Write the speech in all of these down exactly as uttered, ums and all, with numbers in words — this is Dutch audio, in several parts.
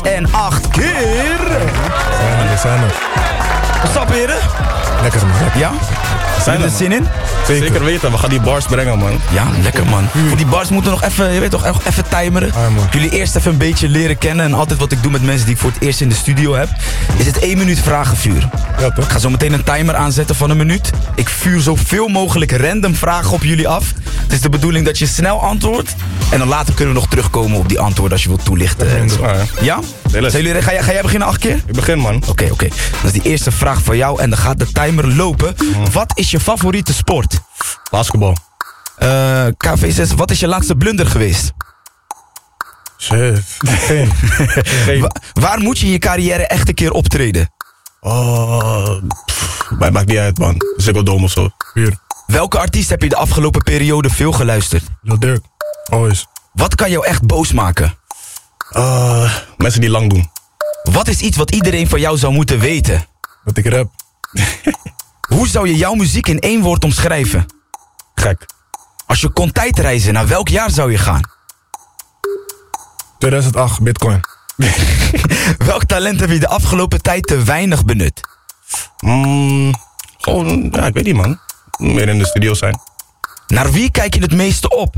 en acht keer. Zijn er, zijn er. What's up, heren? Lekker man, lekker. Ja? Zijn er zin in? Zeker. Zeker weten, we gaan die bars brengen, man. Ja, lekker man. Voor die bars moeten we nog even, je weet toch, even timeren. Ah, man. Jullie eerst even een beetje leren kennen. En altijd wat ik doe met mensen die ik voor het eerst in de studio heb, is het één minuut vragenvuur. Ja, toch? Ik ga zo meteen een timer aanzetten van een minuut. Ik vuur zoveel mogelijk random vragen op jullie af. Het is de bedoeling dat je snel antwoordt. En dan later kunnen we nog terugkomen op die antwoorden als je wilt toelichten. En zo. Ja, ja. Ja? Heel Zijn jullie, ga, jij, ga jij beginnen acht keer? Ik begin, man. Oké, okay, oké. Okay. Dat is die eerste vraag voor jou en dan gaat de timer lopen. Mm. Wat is je favoriete sport? Basketbal. Uh, K V zes, wat is je laatste blunder geweest? Shit. Geen. Geen. Wa- waar moet je in je carrière echt een keer optreden? Oh, pff, mij maakt niet uit, man. Ziggo Dome of zo. Puur. Welke artiest heb je de afgelopen periode veel geluisterd? Lil Durk. Always. Wat kan jou echt boos maken? Uh, mensen die lang doen. Wat is iets wat iedereen van jou zou moeten weten? Dat ik rap. Hoe zou je jouw muziek in één woord omschrijven? Gek. Als je kon tijdreizen, naar welk jaar zou je gaan? tweeduizend acht, Bitcoin. Welk talent heb je de afgelopen tijd te weinig benut? Mm, gewoon, ja, ik weet niet, man. Meer in de studio zijn. Naar wie kijk je het meeste op?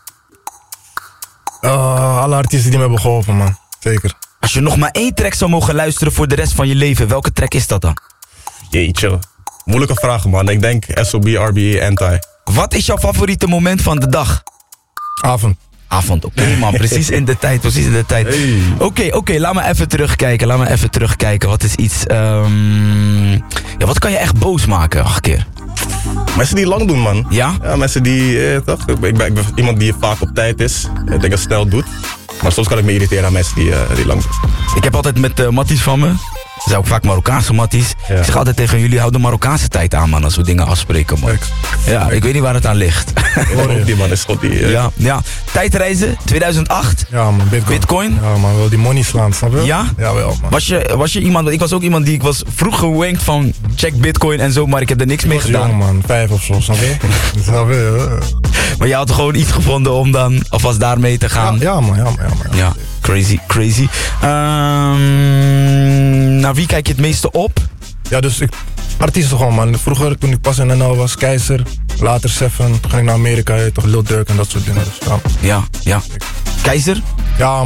Uh, alle artiesten die me hebben geholpen, man. Zeker. Als je nog maar één track zou mogen luisteren voor de rest van je leven, welke track is dat dan? Jeetje. Moeilijke vraag, man. Ik denk S O B, R B E, Anti. Wat is jouw favoriete moment van de dag? Avond. Avond, oké okay, man, precies in de tijd, precies in de tijd. Oké, Hey. oké, okay, okay, laat me even terugkijken, laat me even terugkijken. Wat is iets, um... ja, wat kan je echt boos maken? Wacht een keer. Mensen die lang doen, man. Ja? Ja, mensen die, eh, toch? Ik ben, ik, ben, ik ben iemand die vaak op tijd is. Ik denk dat het snel doet. Maar soms kan ik me irriteren aan mensen die, uh, die lang doen. Ik heb altijd met uh, matties van me, dat zijn ook vaak Marokkaanse matties. Ja. Ik zeg altijd tegen jullie, hou de Marokkaanse tijd aan, man, als we dingen afspreken, man. Kijk. Ja, ik weet niet waar het aan ligt. Ook die man is god die... Uh, Ja, ja. Tijdreizen, tweeduizend acht. Ja, man. Bitcoin. Bitcoin? Ja, man. Wil die money slaan, snap je? Ja? Jawel, man. Was je, was je iemand, ik was ook iemand die, ik was vroeg gewankt van check Bitcoin en zo, maar ik heb er niks mee Ik was gedaan. jong, man. Vijf of zo, snap je? Snap je? Maar je had gewoon iets gevonden om dan alvast daarmee te Ja, gaan. ja, man. Ja, man. Ja, man. Ja, crazy, crazy. Um, naar wie kijk je het meeste op? Ja, dus ik... Artiesten gewoon, man. Vroeger, toen ik pas in N L was, Keizer. Later Seven. Toen ging ik naar Amerika, je, toch Lil Durk en dat soort dingen. Dus, ja. Ja, ja. Keizer? Ja,